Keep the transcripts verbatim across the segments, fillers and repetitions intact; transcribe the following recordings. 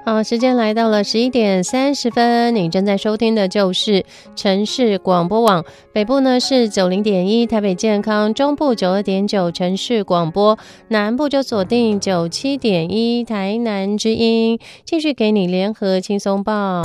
好，时间来到了十一点三十分，你正在收听的就是城市广播网，北部呢是九零点一台北健康，中部九二点九城市广播，南部就锁定九七点一台南之音，继续给你联合轻松报。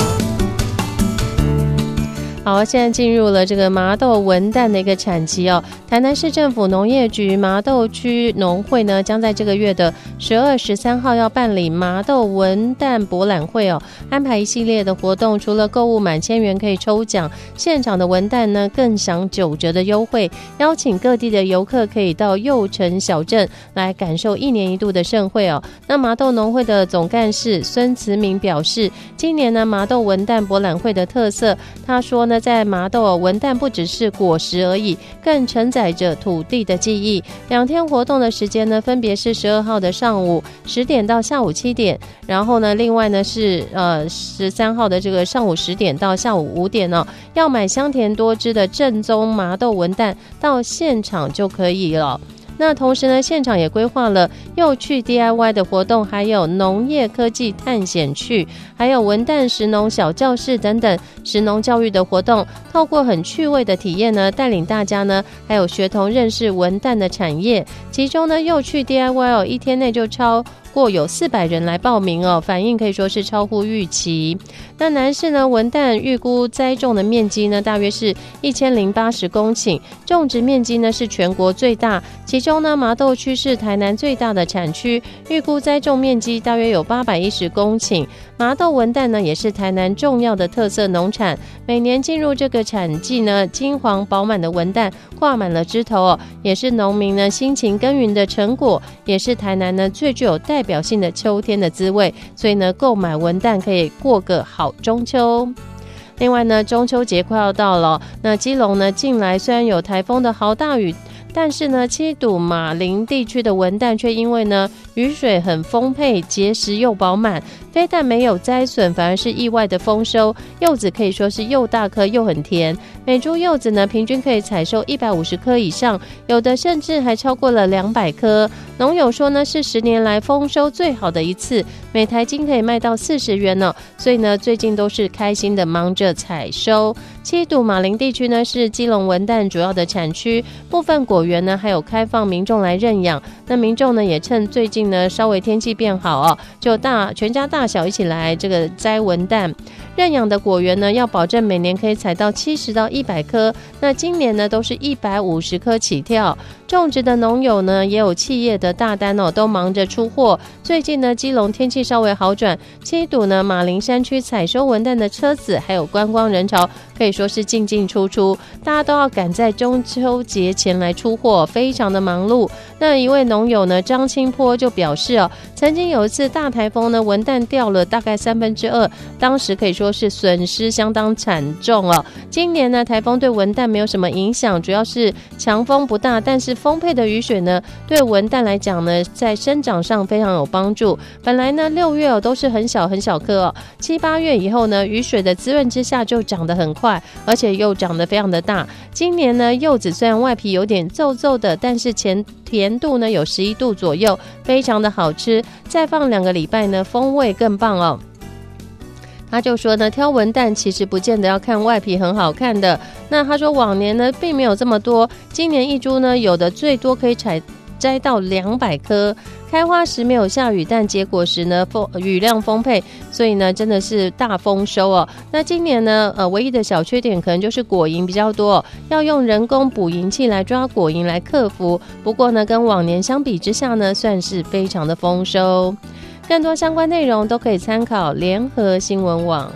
好，现在进入了这个麻豆文旦的一个产期哦。台南市政府农业局麻豆区农会呢，将在这个月的十二、十三号要办理麻豆文旦博览会哦，安排一系列的活动，除了购物满千元可以抽奖，现场的文旦呢更享九折的优惠，邀请各地的游客可以到右城小镇来感受一年一度的盛会哦。那麻豆农会的总干事孙慈明表示，今年呢麻豆文旦博览会的特色，他说呢。在麻豆文旦不只是果实而已，更承载着土地的记忆。两天活动的时间呢，分别是十二号的上午十点到下午七点，然后呢，另外呢是呃十三号的这个上午十点到下午五点哦。要买香甜多汁的正宗麻豆文旦，到现场就可以了。那同时呢，现场也规划了有趣 D I Y 的活动，还有农业科技探险趣，还有文旦食农小教室等等食农教育的活动，透过很趣味的体验呢，带领大家呢，还有学童认识文旦的产业。其中呢，有趣 D I Y 哦，一天内就超过有四百人来报名哦，反应可以说是超乎预期。那南市呢，文旦预估栽种的面积呢，大约是一千零八十公顷，种植面积呢是全国最大，其中呢，麻豆区是台南最大的产区，预估栽种面积大约有八百一十公顷。麻豆文旦呢，也是台南重要的特色农产，每年进入这个产季呢，金黄饱满的文旦挂满了枝头哦，也是农民呢辛勤耕耘的成果，也是台南呢最具有代表性的秋天的滋味，所以呢，购买文旦可以过个好中秋。另外呢，中秋节快要到了，那基隆呢近来虽然有台风的豪大雨，但是呢，七堵马林地区的文旦却因为呢雨水很丰沛，结实又饱满，非但没有栽损，反而是意外的丰收。柚子可以说是又大颗又很甜，每株柚子呢平均可以采收一百五十颗以上，有的甚至还超过了两百颗。农友说呢，是十年来丰收最好的一次，每台斤可以卖到四十元呢，所以呢最近都是开心的忙着采收。七堵马林地区呢是基隆文旦主要的产区，部分果园呢还有开放民众来认养。那民众呢也趁最近呢稍微天气变好哦，就大全家大小一起来这个摘文旦。认养的果园呢要保证每年可以采到七十到一百颗，那今年呢都是一百五十颗起跳。种植的农友呢也有企业的大单哦，都忙着出货。最近呢基隆天气稍微好转，七堵呢马林山区采收文旦的车子还有观光人潮可以说是进进出出，大家都要赶在中秋节前来出货，非常的忙碌。那一位农友呢张清坡就表示哦，曾经有一次大台风呢文旦掉了大概三分之二，当时可以说是损失相当惨重哦。今年呢台风对文旦没有什么影响，主要是强风不大，但是丰沛的雨水呢对文旦来讲呢在生长上非常有帮助。本来呢六月哦都是很小很小颗哦，七八月以后呢雨水的滋润之下就长得很快，而且又长得非常的大。今年呢柚子虽然外皮有点皱皱的，但是前甜度呢有十一度左右，非常的好吃，再放两个礼拜呢风味更棒哦。他就说呢，挑文旦其实不见得要看外皮很好看的。那他说往年呢并没有这么多，今年一株呢有的最多可以采摘到两百颗。开花时没有下雨，但结果时呢风雨量丰沛，所以呢真的是大丰收哦。那今年呢呃唯一的小缺点可能就是果蝇比较多哦，要用人工捕蝇器来抓果蝇来克服。不过呢跟往年相比之下呢算是非常的丰收。更多相关内容都可以参考联合新闻网。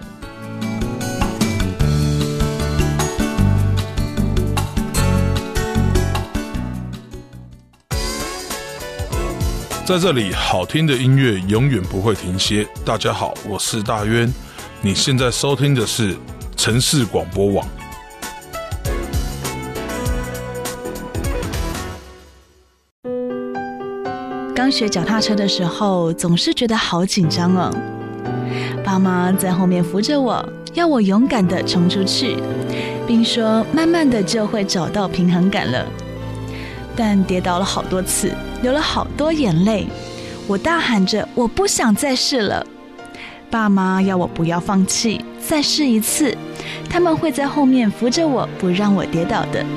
在这里，好听的音乐永远不会停歇。大家好，我是大渊，你现在收听的是城市广播网。 刚学脚踏车的时候，总是觉得好紧张哦。爸妈在后面扶着我，要我勇敢地冲出去，并说慢慢的就会找到平衡感了。但跌倒了好多次，流了好多眼泪，我大喊着我不想再试了。 爸妈要我不要放弃，再试一次，他们会在后面扶着我，不让我跌倒的。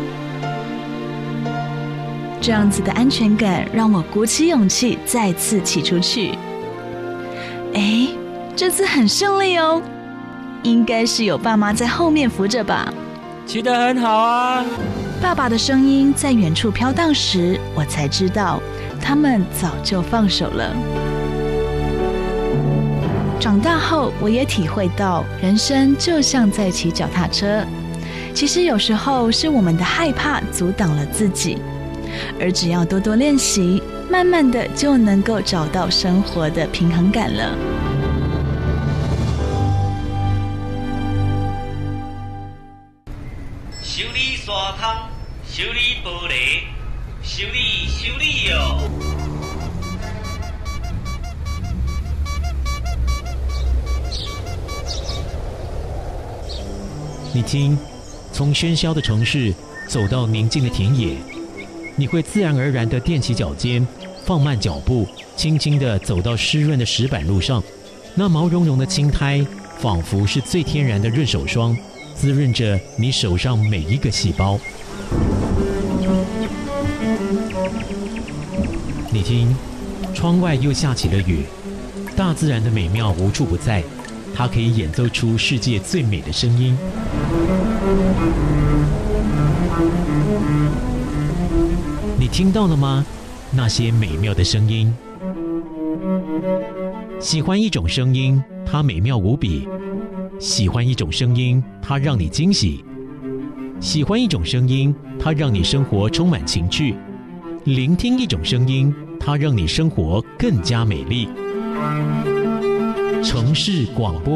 这样子的安全感让我鼓起勇气再次骑出去。哎，这次很顺利哦，应该是有爸妈在后面扶着吧。 骑得很好啊！ 爸爸的声音在远处飘荡时，我才知道他们早就放手了。长大后，我也体会到，人生就像在骑脚踏车，其实有时候是我们的害怕阻挡了自己，而只要多多练习，慢慢的就能够找到生活的平衡感了。 修理沙滩，修理玻璃，修理修理哟。 你听，从喧嚣的城市走到宁静的田野，你会自然而然地踮起脚尖，放慢脚步，轻轻地走到湿润的石板路上。那毛茸茸的青苔，仿佛是最天然的润手霜，滋润着你手上每一个细胞。你听，窗外又下起了雨，大自然的美妙无处不在，它可以演奏出世界最美的声音。你听到了吗？那些美妙的声音。喜欢一种声音，它美妙无比；喜欢一种声音，它让你惊喜；喜欢一种声音，它让你生活充满情趣；聆听一种声音，它让你生活更加美丽。城市广播